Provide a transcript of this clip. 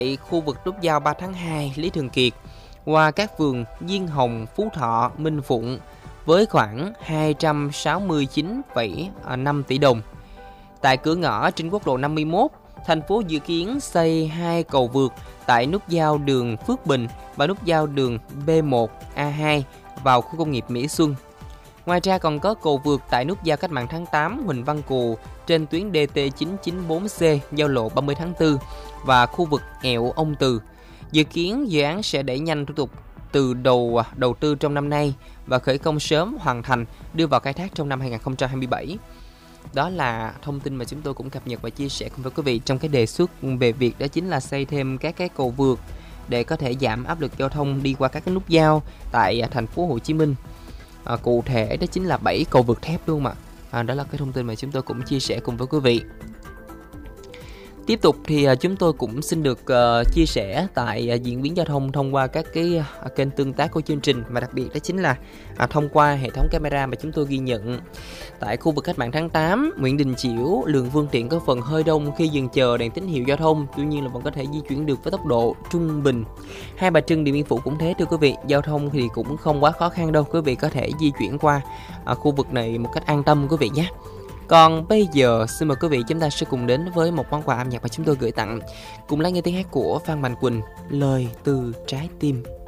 Tại khu vực nút giao 3 tháng 2 Lý Thường Kiệt qua các phường Diên Hồng, Phú Thọ, Minh Phụng với khoảng 269,5 tỷ đồng. Tại cửa ngõ trên quốc lộ 51, thành phố dự kiến xây 2 cầu vượt tại nút giao đường Phước Bình và nút giao đường B1A2 vào khu công nghiệp Mỹ Xuân. Ngoài ra còn có cầu vượt tại nút giao Cách mạng tháng 8 Huỳnh Văn Cù trên tuyến DT994C giao lộ 30 tháng 4 và khu vực Ẹo Ông Từ. Dự kiến dự án sẽ đẩy nhanh thủ tục từ đầu tư trong năm nay và khởi công sớm, hoàn thành đưa vào khai thác trong năm 2027. Đó là thông tin mà chúng tôi cũng cập nhật và chia sẻ cùng với quý vị trong cái đề xuất về việc đó chính là xây thêm các cái cầu vượt để có thể giảm áp lực giao thông đi qua các cái nút giao tại thành phố Hồ Chí Minh. Cụ thể đó chính là 7 cầu vượt thép luôn mà. Đó là cái thông tin mà chúng tôi cũng chia sẻ cùng với quý vị. Tiếp tục thì chúng tôi cũng xin được chia sẻ tại diễn biến giao thông thông qua các cái kênh tương tác của chương trình, và đặc biệt đó chính là thông qua hệ thống camera mà chúng tôi ghi nhận. Tại khu vực Cách mạng tháng 8, Nguyễn Đình Chiểu, lượng phương tiện có phần hơi đông khi dừng chờ đèn tín hiệu giao thông, tuy nhiên là vẫn có thể di chuyển được với tốc độ trung bình. Hai Bà Trưng, Điện Biên Phủ cũng thế thưa quý vị, giao thông thì cũng không quá khó khăn đâu, quý vị có thể di chuyển qua khu vực này một cách an tâm quý vị nhé. Còn bây giờ xin mời quý vị chúng ta sẽ cùng đến với một món quà âm nhạc mà chúng tôi gửi tặng, cùng lắng nghe tiếng hát của Phan Mạnh Quỳnh, Lời từ trái tim.